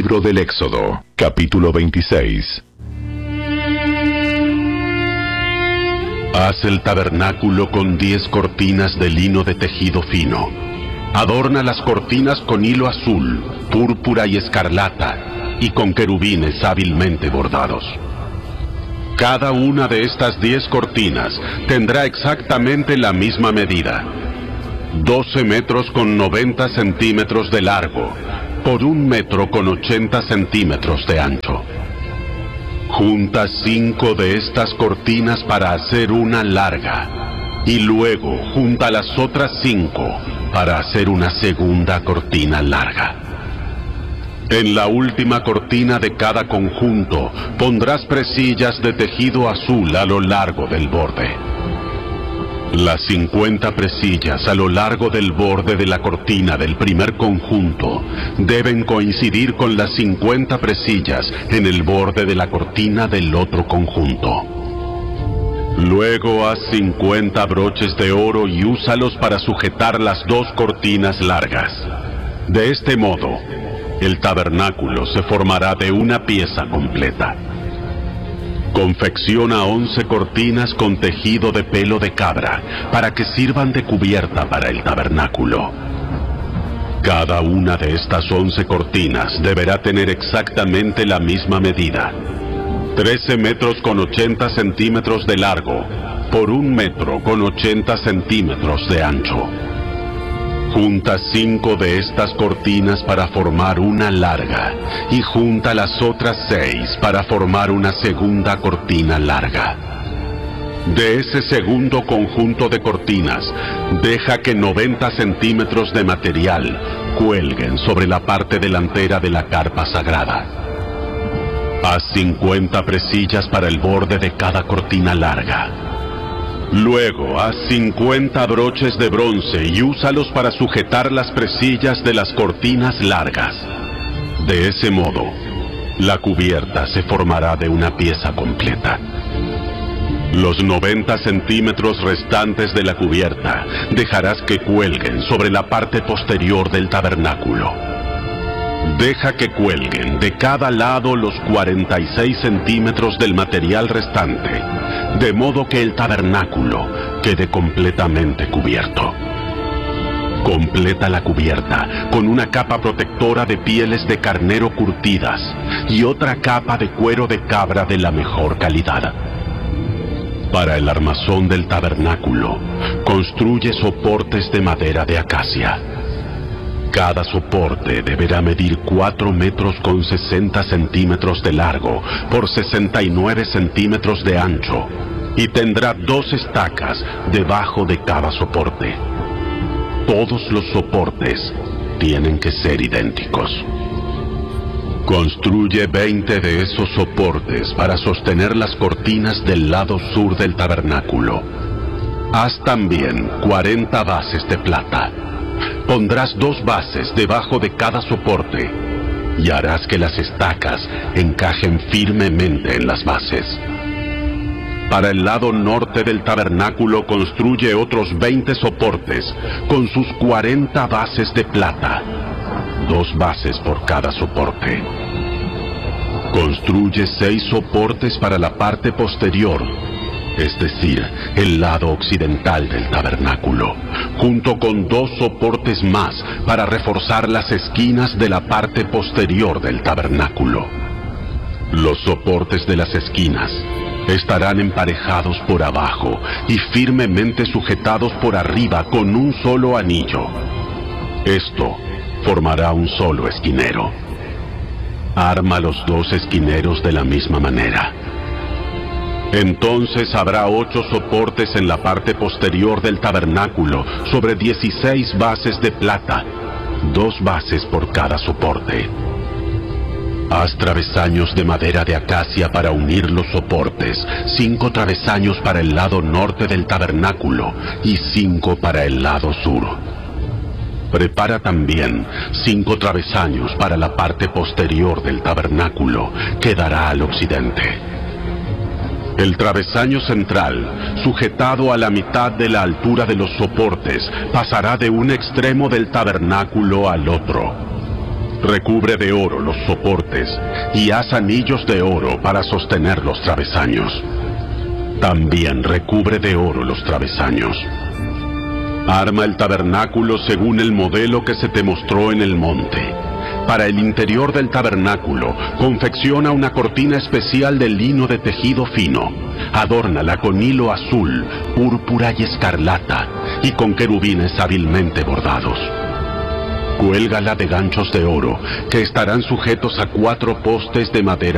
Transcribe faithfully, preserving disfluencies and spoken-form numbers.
Libro del Éxodo, capítulo veintiséis. Haz el tabernáculo con diez cortinas de lino de tejido fino. Adorna las cortinas con hilo azul, púrpura y escarlata, y con querubines hábilmente bordados. Cada una de estas diez cortinas tendrá exactamente la misma medida: doce metros con noventa centímetros de largo, por un metro con ochenta centímetros de ancho. Junta cinco de estas cortinas para hacer una larga, y luego junta las otras cinco para hacer una segunda cortina larga. En la última cortina de cada conjunto pondrás presillas de tejido azul a lo largo del borde. Las cincuenta presillas a lo largo del borde de la cortina del primer conjunto deben coincidir con las cincuenta presillas en el borde de la cortina del otro conjunto. Luego haz cincuenta broches de oro y úsalos para sujetar las dos cortinas largas. De este modo, el tabernáculo se formará de una pieza completa. Confecciona once cortinas con tejido de pelo de cabra para que sirvan de cubierta para el tabernáculo. Cada una de estas once cortinas deberá tener exactamente la misma medida: trece metros con ochenta centímetros de largo, por un metro con ochenta centímetros de ancho. Junta cinco de estas cortinas para formar una larga, y junta las otras seis para formar una segunda cortina larga. De ese segundo conjunto de cortinas, deja que noventa centímetros de material cuelguen sobre la parte delantera de la carpa sagrada. Haz cincuenta presillas para el borde de cada cortina larga. Luego haz cincuenta broches de bronce y úsalos para sujetar las presillas de las cortinas largas. De ese modo, la cubierta se formará de una pieza completa. Los noventa centímetros restantes de la cubierta dejarás que cuelguen sobre la parte posterior del tabernáculo. Deja que cuelguen de cada lado los cuarenta y seis centímetros del material restante, de modo que el tabernáculo quede completamente cubierto. Completa la cubierta con una capa protectora de pieles de carnero curtidas y otra capa de cuero de cabra de la mejor calidad. Para el armazón del tabernáculo, construye soportes de madera de acacia. Cada soporte deberá medir cuatro metros con sesenta centímetros de largo por sesenta y nueve centímetros de ancho, y tendrá dos estacas debajo de cada soporte. Todos los soportes tienen que ser idénticos. Construye veinte de esos soportes para sostener las cortinas del lado sur del tabernáculo. Haz también cuarenta bases de plata. Pondrás dos bases debajo de cada soporte y harás que las estacas encajen firmemente en las bases. Para el lado norte del tabernáculo construye otros veinte soportes con sus cuarenta bases de plata, dos bases por cada soporte. Construye seis soportes para la parte posterior, es decir, el lado occidental del tabernáculo, junto con dos soportes más para reforzar las esquinas de la parte posterior del tabernáculo. Los soportes de las esquinas estarán emparejados por abajo y firmemente sujetados por arriba con un solo anillo. Esto formará un solo esquinero. Arma los dos esquineros de la misma manera. Entonces habrá ocho soportes en la parte posterior del tabernáculo sobre dieciséis bases de plata, dos bases por cada soporte. Haz travesaños de madera de acacia para unir los soportes, cinco travesaños para el lado norte del tabernáculo y cinco para el lado sur. Prepara también cinco travesaños para la parte posterior del tabernáculo, que dará al occidente. El travesaño central, sujetado a la mitad de la altura de los soportes, pasará de un extremo del tabernáculo al otro. Recubre de oro los soportes y haz anillos de oro para sostener los travesaños. También recubre de oro los travesaños. Arma el tabernáculo según el modelo que se te mostró en el monte. Para el interior del tabernáculo, confecciona una cortina especial de lino de tejido fino. Adórnala con hilo azul, púrpura y escarlata, y con querubines hábilmente bordados. Cuélgala de ganchos de oro, que estarán sujetos a cuatro postes de madera